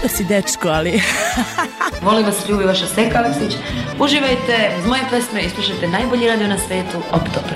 Dobar si dečko, ali... Volim vas, ljubi vaša Seka Aleksić. Uživajte uz moje pesme i slušajte najbolji radio na svetu, Optopra.